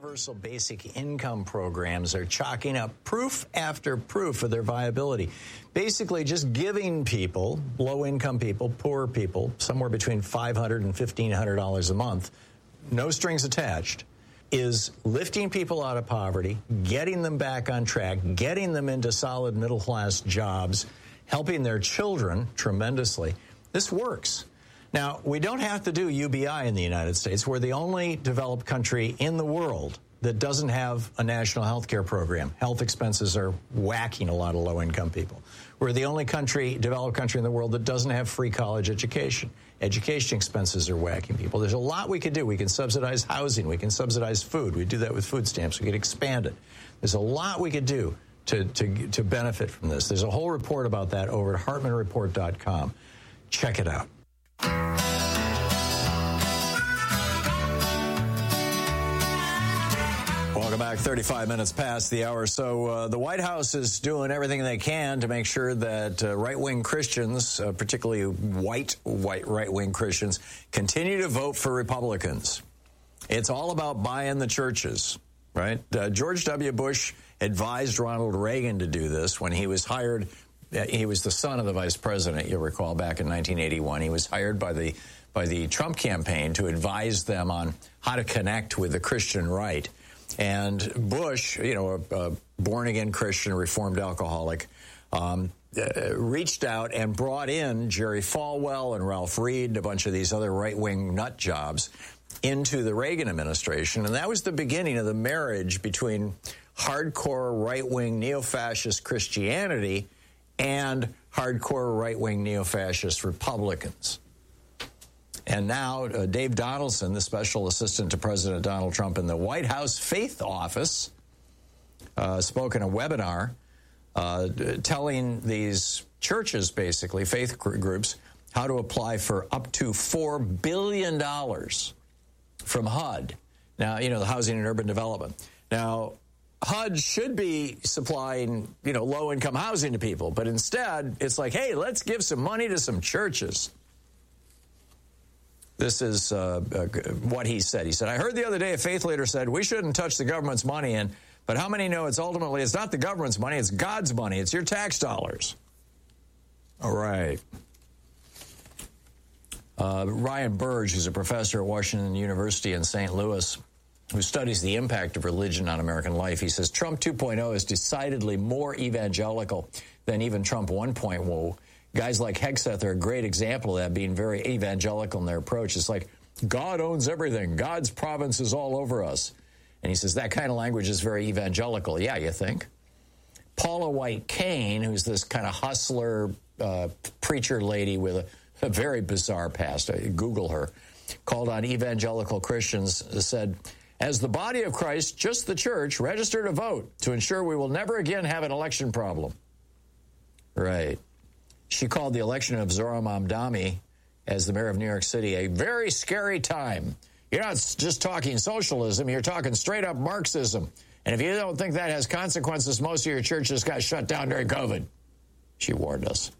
universal basic income programs are chalking up proof after proof of their viability. Basically, just giving people, low-income people, poor people, somewhere between $500 and $1,500 a month, no strings attached, is lifting people out of poverty, getting them back on track, getting them into solid middle-class jobs, helping their children tremendously. This works. Now, we don't have to do UBI in the United States. We're the only developed country in the world that doesn't have a national health care program. Health expenses are whacking a lot of low-income people. We're the only developed country in the world that doesn't have free college education. Education expenses are whacking people. There's a lot we could do. We can subsidize housing. We can subsidize food. We do that with food stamps. We could expand it. There's a lot we could do to benefit from this. There's a whole report about that over at HartmanReport.com. Check it out. Welcome back. 35 minutes past the hour. So the White House is doing everything they can to make sure that right-wing Christians, particularly white right-wing Christians, continue to vote for Republicans. It's all about buying the churches, right? George W. Bush advised Ronald Reagan to do this when he was hired. He was the son of the vice president, you'll recall, back in 1981. He was hired by the Trump campaign to advise them on how to connect with the Christian right. And Bush, a born-again Christian, reformed alcoholic, reached out and brought in Jerry Falwell and Ralph Reed and a bunch of these other right-wing nut jobs into the Reagan administration. And that was the beginning of the marriage between hardcore right-wing neo-fascist Christianity and hardcore right-wing neo-fascist Republicans. And now Dave Donaldson, the special assistant to President Donald Trump in the White House Faith Office, spoke in a webinar telling these churches, basically, faith groups, how to apply for up to $4 billion from HUD. Now, the Housing and Urban Development. Now, HUD should be supplying, low-income housing to people, but instead, it's like, hey, let's give some money to some churches. This is what he said. He said, I heard the other day a faith leader said, we shouldn't touch the government's money, but how many know it's not the government's money, it's God's money, it's your tax dollars. All right. Ryan Burge, who's a professor at Washington University in St. Louis, who studies the impact of religion on American life, he says, Trump 2.0 is decidedly more evangelical than even Trump 1.0. Guys like Hegseth are a great example of that, being very evangelical in their approach. It's like, God owns everything. God's province is all over us. And he says that kind of language is very evangelical. Yeah, you think? Paula White Cain, who's this kind of hustler preacher lady with a very bizarre past, Google her, called on evangelical Christians, said, as the body of Christ, just the church, register to vote to ensure we will never again have an election problem. Right. She called the election of Zohran Mamdani as the mayor of New York City a very scary time. You're not just talking socialism, you're talking straight up Marxism. And if you don't think that has consequences, most of your churches got shut down during COVID. She warned us.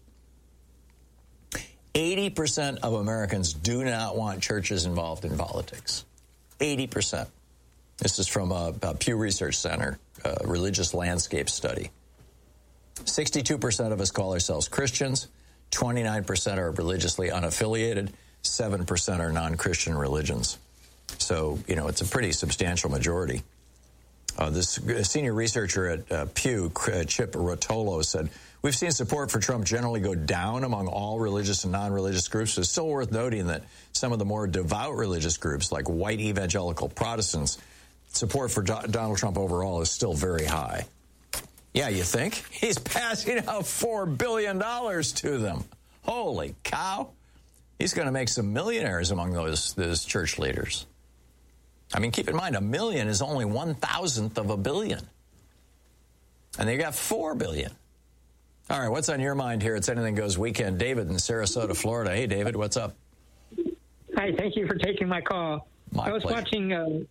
80% of Americans do not want churches involved in politics. 80%. This is from a Pew Research Center religious landscape study. 62% of us call ourselves Christians, 29% are religiously unaffiliated, 7% are non-Christian religions. So, it's a pretty substantial majority. This senior researcher at Pew, Chip Rotolo, said, we've seen support for Trump generally go down among all religious and non-religious groups. It's still worth noting that some of the more devout religious groups, like white evangelical Protestants, support for Donald Trump overall is still very high. Yeah, you think? He's passing out $4 billion to them. Holy cow. He's going to make some millionaires among those church leaders. I mean, keep in mind, $1 million is only 1,000th of a billion. And they got $4 billion. All right, what's on your mind here? It's Anything Goes Weekend. David in Sarasota, Florida. Hey, David, what's up? Hi, thank you for taking my call. I was watching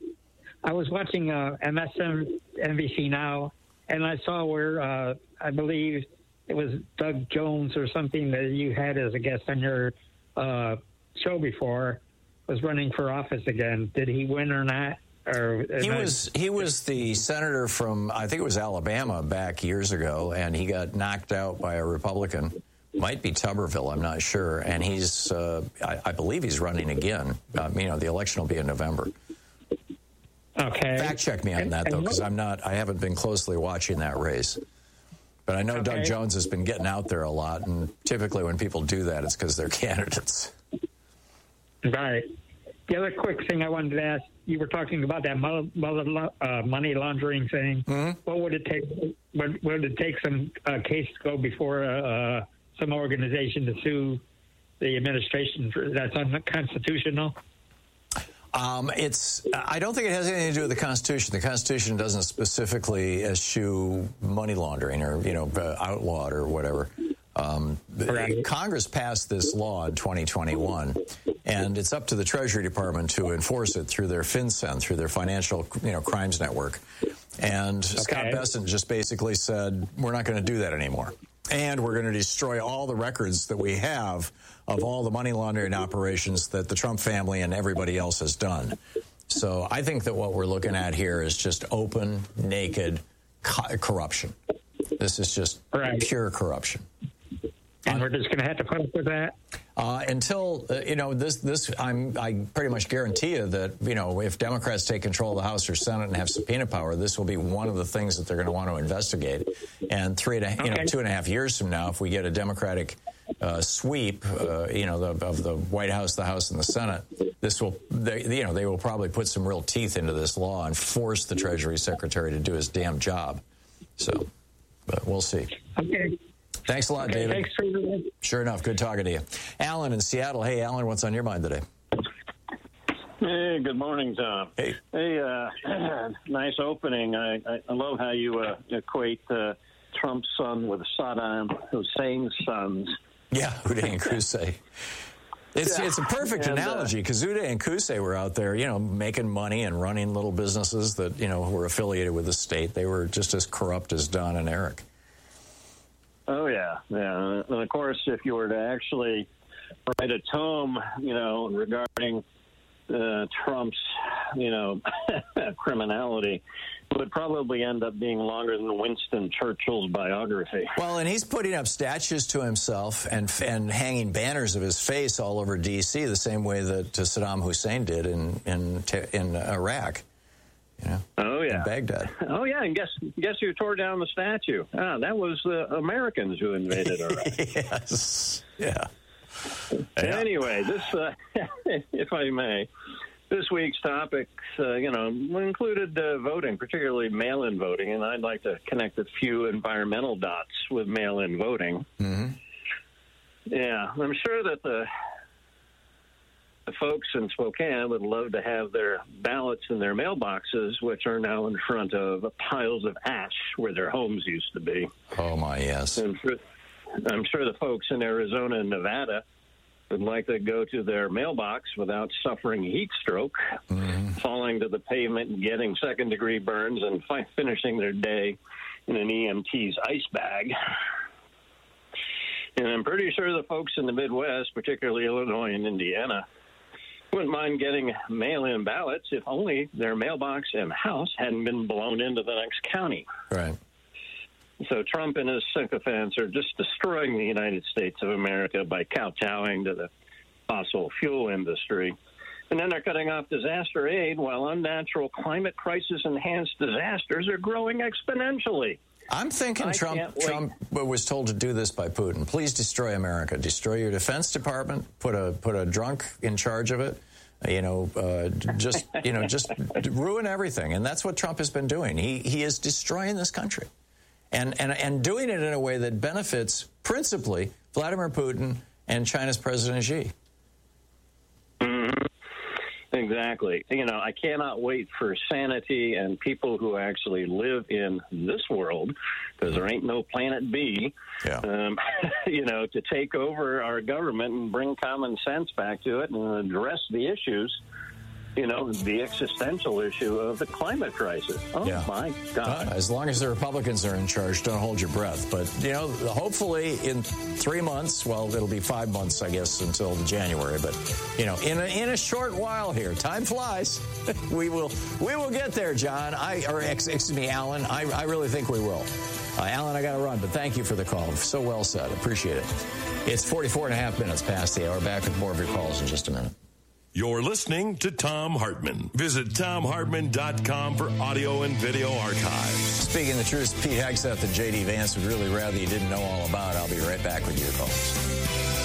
MSNBC Now, and I saw where I believe it was Doug Jones or something that you had as a guest on your show before was running for office again. Did he win or not? He was the senator from, I think it was Alabama back years ago, and he got knocked out by a Republican. Might be Tuberville, I'm not sure. And he's, I believe he's running again. The election will be in November. Okay. Fact check me on that, though, because I haven't been closely watching that race. But I know Doug Jones has been getting out there a lot, and typically when people do that, it's because they're candidates. Right. The other quick thing I wanted to ask, you were talking about that money laundering thing. Mm-hmm. What would it take? Would it take some case to go before some organization to sue the administration that's unconstitutional? I don't think it has anything to do with the Constitution. The Constitution doesn't specifically eschew money laundering or, outlaw it or whatever. Congress passed this law in 2021, and it's up to the Treasury Department to enforce it through their FinCEN, through their Financial Crimes Network. And Scott Bessent just basically said, we're not going to do that anymore. And we're going to destroy all the records that we have of all the money laundering operations that the Trump family and everybody else has done. So I think that what we're looking at here is just open, naked corruption. This is just pure corruption. And we're just going to have to put up with that? Until, I pretty much guarantee you that, if Democrats take control of the House or Senate and have subpoena power, this will be one of the things that they're going to want to investigate. And 2.5 years from now, if we get a Democratic sweep, of the White House, the House, and the Senate, they will probably put some real teeth into this law and force the Treasury Secretary to do his damn job. So, but we'll see. Okay. Thanks a lot, David. Thanks for your... Sure enough. Good talking to you. Alan in Seattle. Hey, Alan, what's on your mind today? Hey, good morning, Tom. Hey. Hey, nice opening. I love how you equate Trump's son with Saddam Hussein's sons. Yeah, Uday and Qusay. It's a perfect analogy because Uday and Qusay were out there, making money and running little businesses that, were affiliated with the state. They were just as corrupt as Don and Eric. Oh, yeah. And of course, if you were to actually write a tome, regarding Trump's, criminality, it would probably end up being longer than Winston Churchill's biography. Well, and he's putting up statues to himself and hanging banners of his face all over D.C. the same way that Saddam Hussein did in Iraq. Oh, yeah. In Baghdad. Oh, yeah, and guess who tore down the statue? That was the Americans who invaded Iraq. Yes. Yeah. Anyway, this, if I may, this week's topics, included voting, particularly mail-in voting, and I'd like to connect a few environmental dots with mail-in voting. Mm-hmm. Yeah, I'm sure that the folks in Spokane would love to have their ballots in their mailboxes, which are now in front of piles of ash where their homes used to be. Oh, my, yes. And I'm sure the folks in Arizona and Nevada would like to go to their mailbox without suffering heat stroke, falling to the pavement and getting second-degree burns and finishing their day in an EMT's ice bag. And I'm pretty sure the folks in the Midwest, particularly Illinois and Indiana, wouldn't mind getting mail-in ballots if only their mailbox and house hadn't been blown into the next county. Right. So Trump and his sycophants are just destroying the United States of America by kowtowing to the fossil fuel industry. And then they're cutting off disaster aid while unnatural climate crisis-enhanced disasters are growing exponentially. I'm thinking Trump was told to do this by Putin. Please destroy America. Destroy your Defense Department. Put a drunk in charge of it. Just ruin everything. And that's what Trump has been doing. He is destroying this country, and doing it in a way that benefits principally Vladimir Putin and China's President Xi. Exactly. I cannot wait for sanity and people who actually live in this world, because there ain't no planet B, to take over our government and bring common sense back to it and address the issues the existential issue of the climate crisis. Oh, yeah. My God. As long as the Republicans are in charge, don't hold your breath. But, hopefully in 3 months, well, it'll be 5 months, I guess, until January. But, in a short while here, time flies. We will get there, John. Alan. I really think we will. Alan, I got to run, but thank you for the call. So well said. Appreciate it. It's 44 and a half minutes past the hour. Back with more of your calls in just a minute. You're listening to Thom Hartmann. Visit ThomHartmann.com for audio and video archives. Speaking the truth, Pete Hegseth and J.D. Vance would really rather you didn't know all about. I'll be right back with your calls.